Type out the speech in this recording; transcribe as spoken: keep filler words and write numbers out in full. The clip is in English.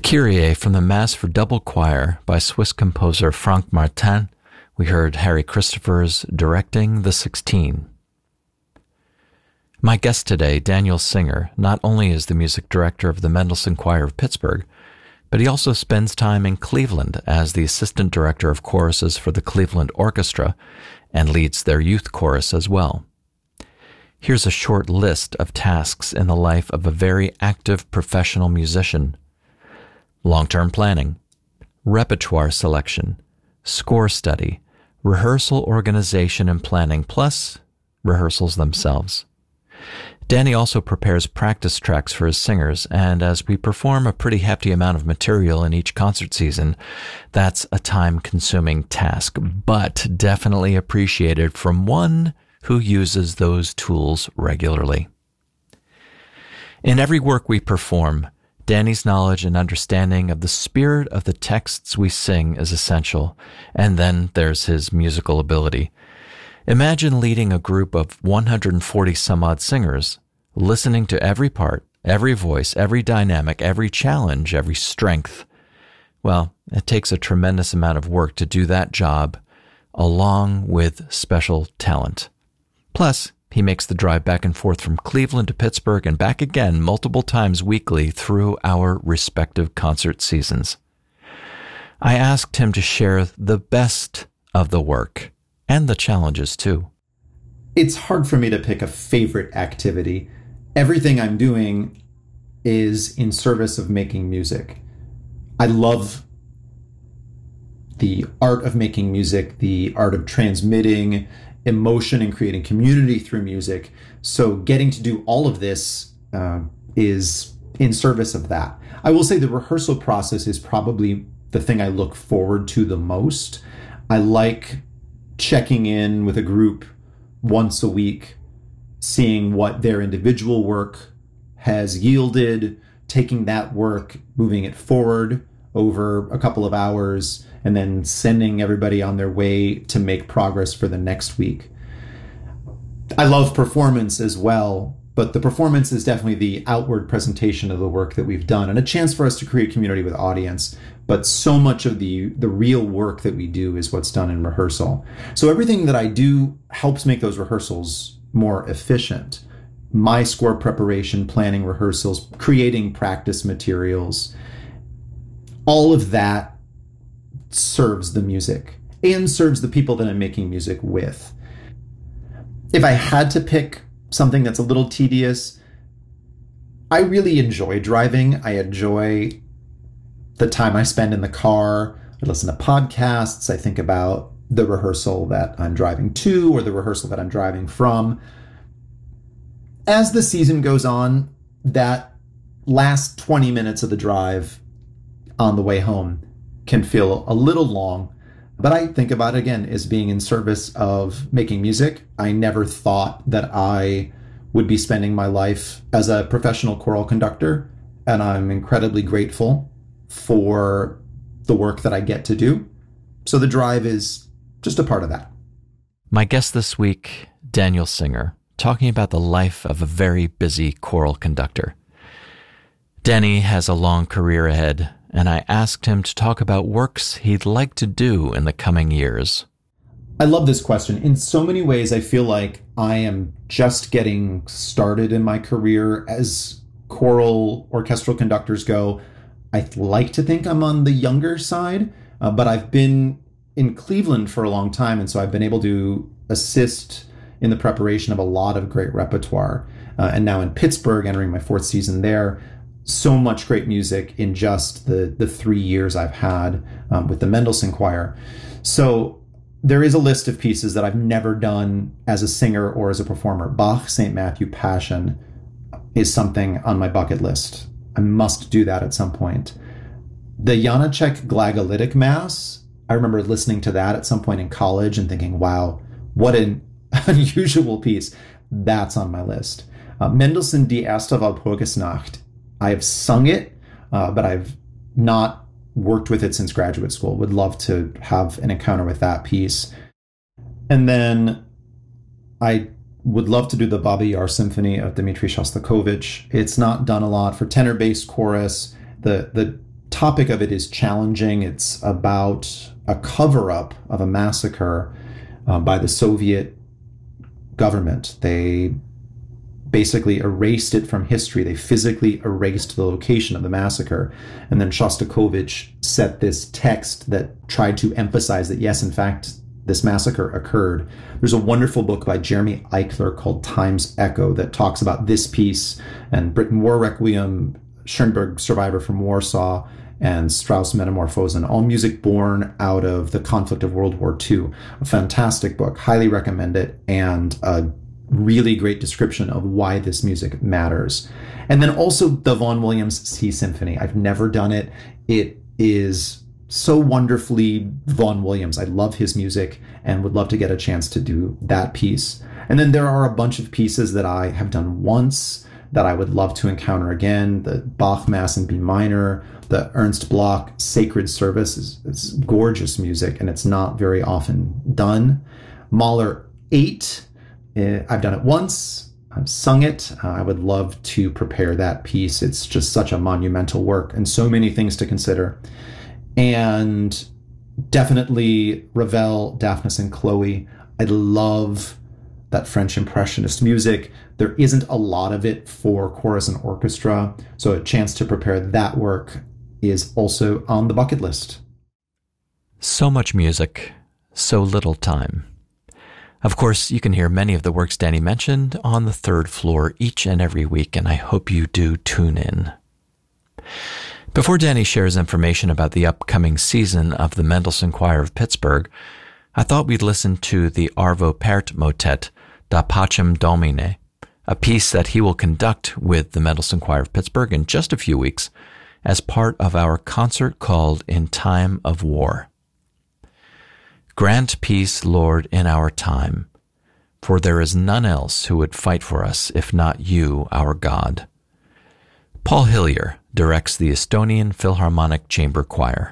Kyrie from the Mass for Double Choir by Swiss composer Franck Martin. We heard Harry Christopher's directing The Sixteen. My guest today, Daniel Singer, not only is the music director of the Mendelssohn Choir of Pittsburgh, but he also spends time in Cleveland as the assistant director of choruses for the Cleveland Orchestra and leads their youth chorus as well. Here's a short list of tasks in the life of a very active professional musician. Long-term planning, repertoire selection, score study, rehearsal organization and planning, plus rehearsals themselves. Danny also prepares practice tracks for his singers, and as we perform a pretty hefty amount of material in each concert season, that's a time-consuming task, but definitely appreciated from one who uses those tools regularly. In every work we perform, Danny's knowledge and understanding of the spirit of the texts we sing is essential, and then there's his musical ability. Imagine leading a group of one hundred forty some odd singers, listening to every part, every voice, every dynamic, every challenge, every strength. Well, it takes a tremendous amount of work to do that job, along with special talent. Plus, he makes the drive back and forth from Cleveland to Pittsburgh and back again multiple times weekly through our respective concert seasons. I asked him to share the best of the work and the challenges too. It's hard for me to pick a favorite activity. Everything I'm doing is in service of making music. I love the art of making music, the art of transmitting emotion and creating community through music. So getting to do all of this uh, is in service of that. I will say the rehearsal process is probably the thing I look forward to the most. I like checking in with a group once a week, seeing what their individual work has yielded, taking that work, moving it forward over a couple of hours, and then sending everybody on their way to make progress for the next week. I love performance as well, but the performance is definitely the outward presentation of the work that we've done and a chance for us to create community with audience. But so much of the, the real work that we do is what's done in rehearsal. So everything that I do helps make those rehearsals more efficient. My score preparation, planning rehearsals, creating practice materials, all of that serves the music and serves the people that I'm making music with. If I had to pick something that's a little tedious, I really enjoy driving. I enjoy the time I spend in the car. I listen to podcasts. I think about the rehearsal that I'm driving to or the rehearsal that I'm driving from. As the season goes on, that last twenty minutes of the drive on the way home can feel a little long, but I think about it again as being in service of making music. I never thought that I would be spending my life as a professional choral conductor, and I'm incredibly grateful for the work that I get to do. So the drive is just a part of that. My guest this week, Daniel Singer, talking about the life of a very busy choral conductor. Danny has a long career ahead, and I asked him to talk about works he'd like to do in the coming years. I love this question. In so many ways, I feel like I am just getting started in my career as choral orchestral conductors go. I like to think I'm on the younger side, uh, but I've been in Cleveland for a long time, and so I've been able to assist in the preparation of a lot of great repertoire. Uh, and now in Pittsburgh, entering my fourth season there, so much great music in just the, the three years I've had um, with the Mendelssohn Choir. So there is a list of pieces that I've never done as a singer or as a performer. Bach, Saint Matthew Passion is something on my bucket list. I must do that at some point. The Janacek Glagolitic Mass, I remember listening to that at some point in college and thinking, wow, what an unusual piece. That's on my list. Uh, Mendelssohn Die Erste Walpurgisnacht. I have sung it, uh, but I've not worked with it since graduate school. Would love to have an encounter with that piece. And then I would love to do the Baba Yar Symphony of Dmitri Shostakovich. It's not done a lot for tenor-based chorus. The, the topic of it is challenging. It's about a cover-up of a massacre uh, by the Soviet government. They basically erased it from history. They physically erased the location of the massacre. And then Shostakovich set this text that tried to emphasize that, yes, in fact, this massacre occurred. There's a wonderful book by Jeremy Eichler called Time's Echo that talks about this piece and Britain War Requiem, Schoenberg Survivor from Warsaw, and Strauss Metamorphosen, all music born out of the conflict of World War Two. A fantastic book, highly recommend it, and a really great description of why this music matters. And then also the Vaughan Williams Sea Symphony. I've never done it. It is so wonderfully Vaughan Williams. I love his music and would love to get a chance to do that piece. And then there are a bunch of pieces that I have done once that I would love to encounter again. The Bach Mass in B minor, the Ernst Bloch Sacred Service is, is gorgeous music, and it's not very often done. Mahler eight, uh, I've done it once. I've sung it. Uh, I would love to prepare that piece. It's just such a monumental work and so many things to consider. And definitely Ravel, Daphnis and Chloe. I love that French Impressionist music. There isn't a lot of it for chorus and orchestra, so a chance to prepare that work is also on the bucket list. So much music, so little time. Of course, you can hear many of the works Danny mentioned on the third floor each and every week, and I hope you do tune in. Before Danny shares information about the upcoming season of the Mendelssohn Choir of Pittsburgh, I thought we'd listen to the Arvo Pärt motet, Da Pacem Domine, a piece that he will conduct with the Mendelssohn Choir of Pittsburgh in just a few weeks as part of our concert called In Time of War. Grant peace, Lord, in our time, for there is none else who would fight for us if not you, our God. Paul Hillier directs the Estonian Philharmonic Chamber Choir.